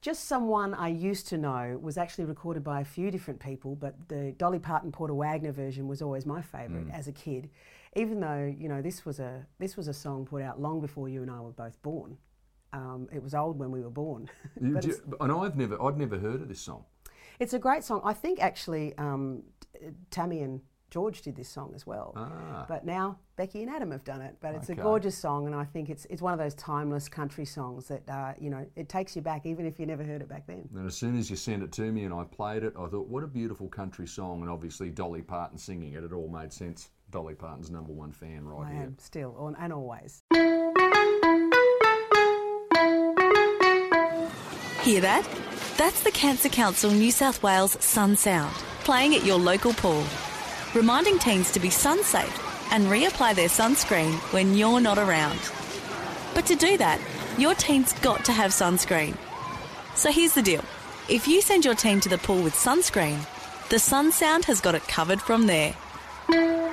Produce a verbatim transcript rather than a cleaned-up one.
Just Someone I Used to Know was actually recorded by a few different people, but the Dolly Parton Porter Wagner version was always my favourite mm. as a kid, even though, you know, this was a this was a song put out long before you and I were both born. Um, it was old when we were born. You, you, and I've never I'd never heard of this song. It's a great song. I think actually um, Tammy and George did this song as well. Ah. But now Becky and Adam have done it. But it's okay. a gorgeous song, and I think it's it's one of those timeless country songs that, uh, you know, it takes you back even if you never heard it back then. And as soon as you sent it to me and I played it, I thought, what a beautiful country song, and obviously Dolly Parton singing it, it all made sense. Dolly Parton's number one fan right I here. I am, still, and always. Hear that? That's the Cancer Council New South Wales Sun Sound, playing at your local pool, reminding teens to be sun safe and reapply their sunscreen when you're not around. But to do that, your teen's got to have sunscreen. So here's the deal. If you send your teen to the pool with sunscreen, the Sun Sound has got it covered from there.